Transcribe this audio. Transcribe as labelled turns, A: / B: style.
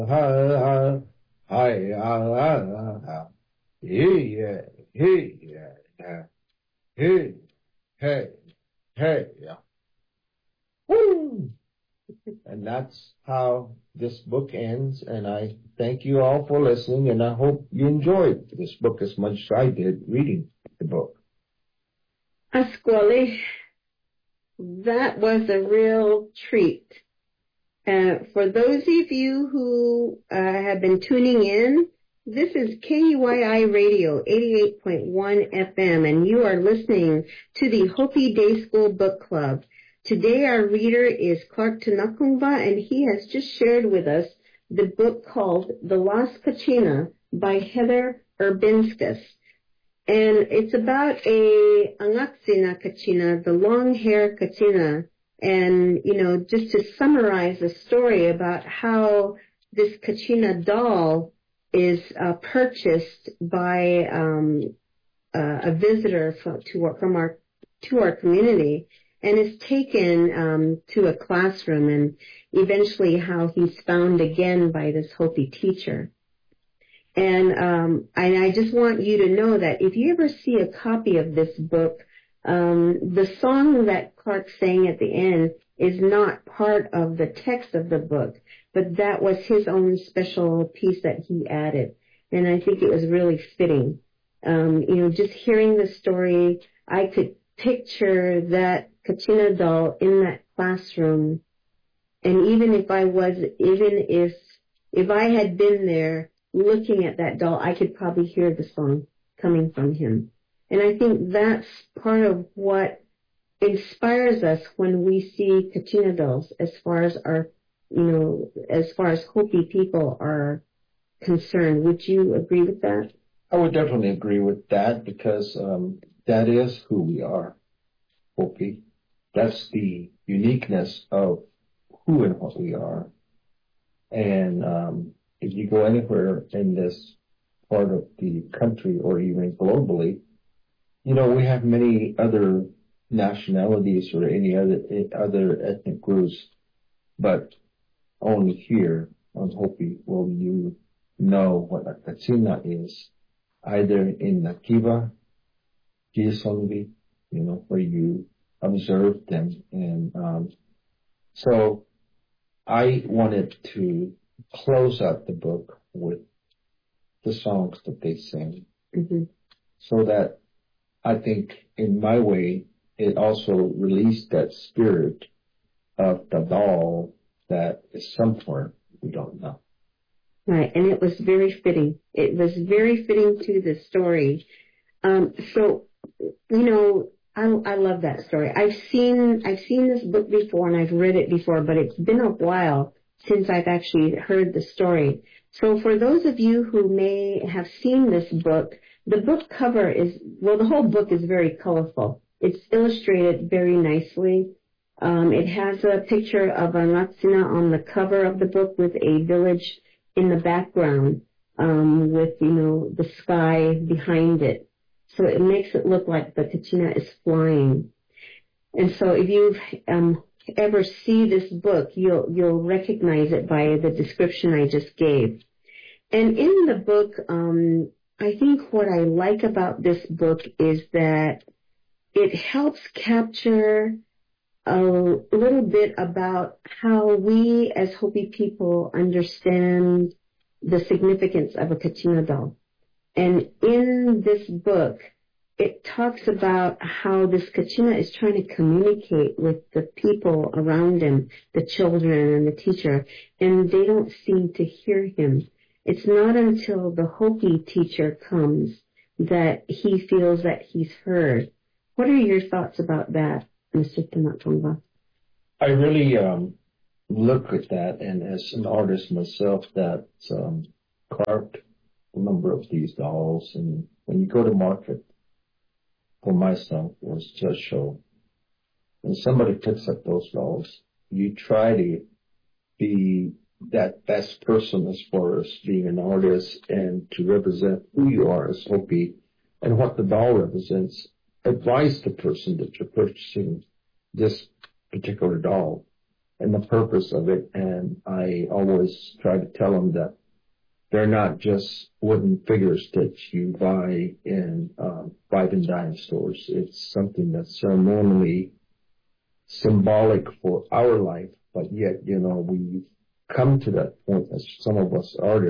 A: ha, hi, ha, yeah, hey, yeah, hey, hey, hey, yeah. Woo! And that's how this book ends. And I thank you all for listening. And I hope you enjoyed this book as much as I did reading the book.
B: Pasquale, that was a real treat. For those of you who have been tuning in, this is KUYI Radio 88.1 FM, and you are listening to the Hopi Day School Book Club. Today our reader is Clark Tunakumba, and he has just shared with us the book called The Lost Kachina by Heather Urbinskas. And it's about a Angatsina Kachina, the long-hair Kachina. And, just to summarize the story about how this Kachina doll is purchased by a visitor to our community and is taken to a classroom, and eventually how he's found again by this Hopi teacher. And I just want you to know that if you ever see a copy of this book, the song that Clark sang at the end is not part of the text of the book, but that was his own special piece that he added. And I think it was really fitting. Just hearing the story, I could picture that Kachina doll in that classroom. And even if I had been there looking at that doll, I could probably hear the song coming from him. And I think that's part of what inspires us when we see Kachina dolls as far as Hopi people are concerned. Would you agree with that?
A: I would definitely agree with that because that is who we are, Hopi. That's the uniqueness of who and what we are. And if you go anywhere in this part of the country or even globally, we have many other nationalities or any other ethnic groups, but only here on Hopi will you know what a Kachina is, either in Nakiva, Gisonvi, where you observe them. And so I wanted to close out the book with the songs that they sing, so that I think in my way it also released that spirit of the doll that is somewhere we don't know.
B: Right, and it was very fitting. It was very fitting to the story. I love that story. I've seen this book before and I've read it before, but it's been a while since I've actually heard the story. So for those of you who may have seen this book, the book cover the whole book is very colorful. It's illustrated very nicely. It has a picture of a Natsina on the cover of the book with a village in the background, with, the sky behind it. So it makes it look like the Kachina is flying. And so if you ever see this book, you'll recognize it by the description I just gave. And in the book, I think what I like about this book is that it helps capture a little bit about how we as Hopi people understand the significance of a Kachina doll. And in this book, it talks about how this Kachina is trying to communicate with the people around him, the children and the teacher, and they don't seem to hear him. It's not until the Hopi teacher comes that he feels that he's heard. What are your thoughts about that, Mr. Tunakumba?
A: I really look at that, and as an artist myself, that's carved a number of these dolls. And when you go to market, for myself, was just show, when somebody picks up those dolls, you try to be that best person as far as being an artist and to represent who you are as Hopi and what the doll represents. Advise the person that you're purchasing this particular doll and the purpose of it. And I always try to tell them that they're not just wooden figures that you buy in five and dime stores. It's something that's ceremonially symbolic for our life, but yet, we've come to that point, as some of us artists